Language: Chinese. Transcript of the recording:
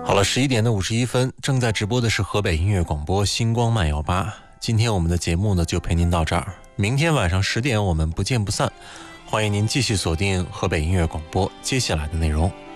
好了，11:51，正在直播的是河北音乐广播星光慢摇吧。今天我们的节目呢就陪您到这儿，明天晚上10点我们不见不散。欢迎您继续锁定河北音乐广播接下来的内容。